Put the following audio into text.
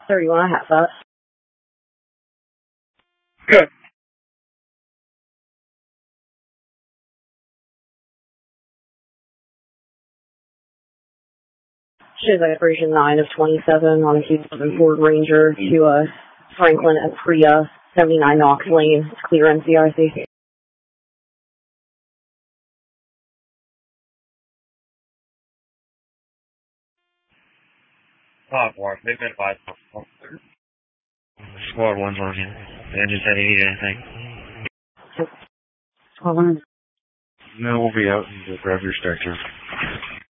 Sir, you want to have that? Good. Shows expiration 9 of 27 on a 27 Ford Ranger to Franklin at Priya, 79 Knox Lane. It's clear NCIC. They've been advised. Squad 1's working. The engine said he needed anything. Squad 1. No, we'll be out and grab your starter.